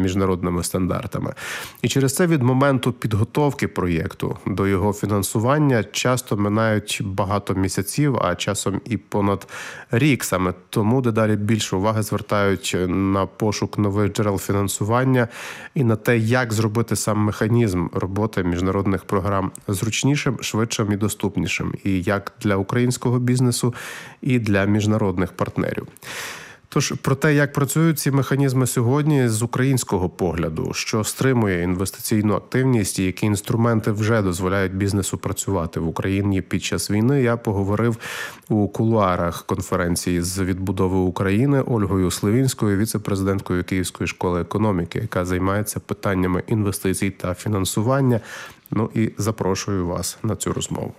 міжнародними стандартами. І через це від моменту підготовки проєкту до його фінансування часто минають багато місяців, а часом і понад рік. Саме тому дедалі більше уваги звертають на пошук нових джерел фінансування і на те, як зробити сам механізм роботи міжнародних програм зручнішим, швидшим і доступнішим, і як для українського бізнесу, і для міжнародних партнерів. Тож про те, як працюють ці механізми сьогодні з українського погляду, що стримує інвестиційну активність і які інструменти вже дозволяють бізнесу працювати в Україні під час війни, я поговорив у кулуарах конференції з відбудови України Ольгою Сливінською, віце-президенткою Київської школи економіки, яка займається питаннями інвестицій та фінансування. Ну і запрошую вас на цю розмову.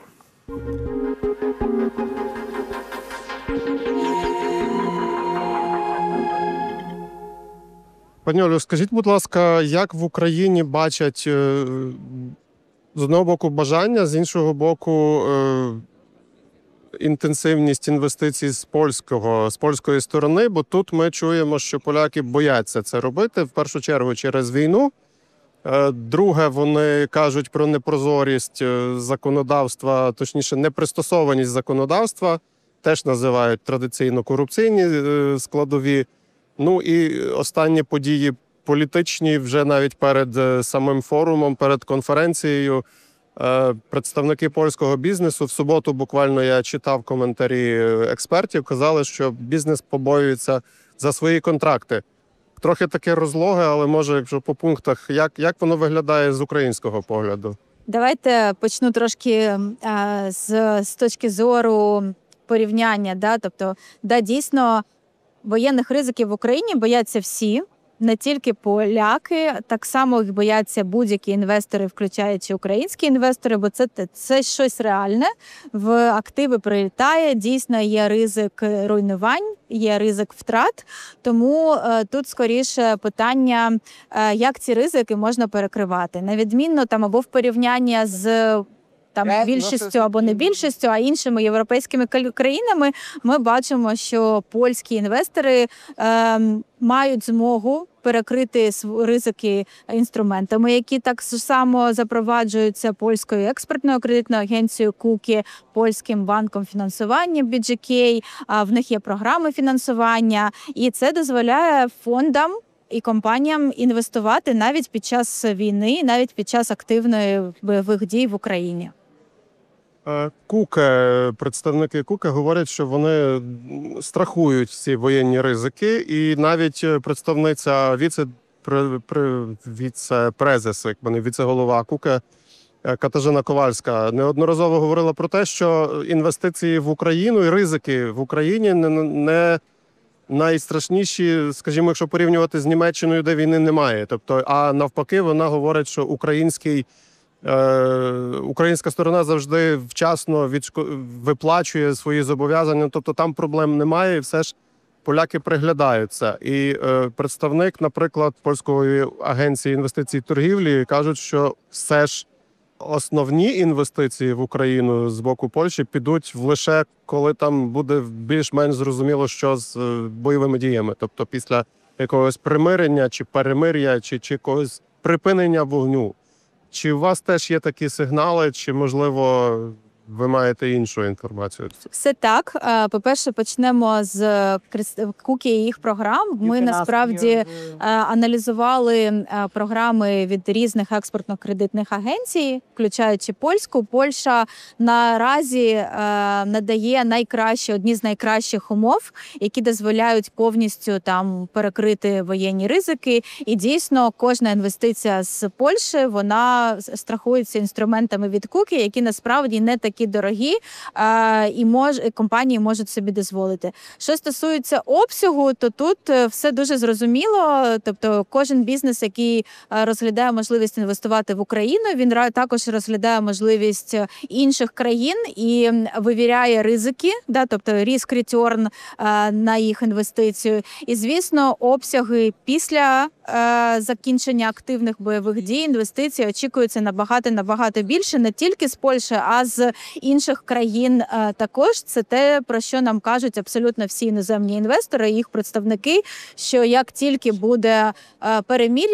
Пані Олю, скажіть, будь ласка, як в Україні бачать з одного боку бажання, з іншого боку інтенсивність інвестицій з польської сторони, бо тут ми чуємо, що поляки бояться це робити, в першу чергу через війну. Друге, вони кажуть про непрозорість законодавства, точніше, непристосованість законодавства, теж називають традиційно корупційні складові. Ну і останні події політичні вже навіть перед самим форумом, перед конференцією. Представники польського бізнесу, в суботу буквально я читав коментарі експертів, казали, що бізнес побоюється за свої контракти. Трохи таке розлоге, але може, якщо по пунктах, як воно виглядає з українського погляду? Давайте почну трошки з точки зору порівняння. Тобто, дійсно, воєнних ризиків в Україні бояться всі, не тільки поляки, так само їх бояться будь-які інвестори, включаючи українські інвестори, бо це щось реальне. В активи прилітає, дійсно є ризик руйнувань, є ризик втрат, тому тут скоріше питання, як ці ризики можна перекривати. На відмінно або в порівнянні з більшістю або не більшістю, а іншими європейськими країнами, ми бачимо, що польські інвестори мають змогу перекрити ризики інструментами, які так само запроваджуються польською експертною кредитною агенцією КУКі, польським банком фінансування BGK, в них є програми фінансування, і це дозволяє фондам і компаніям інвестувати навіть під час війни, навіть під час активної бойових дій в Україні. Представники КУКи говорять, що вони страхують ці воєнні ризики, і навіть представниця віце-презес, віце-голова КУКи Катажина Ковальська неодноразово говорила про те, що інвестиції в Україну і ризики в Україні не найстрашніші, скажімо, якщо порівнювати з Німеччиною, де війни немає. Тобто, а навпаки, вона говорить, що українська сторона завжди вчасно виплачує свої зобов'язання, тобто там проблем немає, і все ж поляки приглядаються. І представник, наприклад, Польської агенції інвестицій і торгівлі кажуть, що все ж основні інвестиції в Україну з боку Польщі підуть лише коли там буде більш-менш зрозуміло, що з бойовими діями. Тобто після якогось примирення чи перемир'я, чи якогось припинення вогню. Чи у вас теж є такі сигнали, чи, можливо, ви маєте іншу інформацію? Все так. По-перше, почнемо з КУКі і їх програм. Ми насправді аналізували програми від різних експортно-кредитних агенцій, включаючи польську. Польща наразі надає одні з найкращих умов, які дозволяють повністю перекрити воєнні ризики. І дійсно, кожна інвестиція з Польщі, вона страхується інструментами від КУКі, які насправді не такі дорогі, і компанії можуть собі дозволити. Що стосується обсягу, то тут все дуже зрозуміло. Тобто кожен бізнес, який розглядає можливість інвестувати в Україну, він також розглядає можливість інших країн і вивіряє ризики, тобто risk-return на їх інвестицію. І, звісно, обсяги після закінчення активних бойових дій інвестицій очікуються набагато більше, не тільки з Польщі, а з інших країн також. Це те, про що нам кажуть абсолютно всі іноземні інвестори, їх представники, що як тільки буде перемир'я,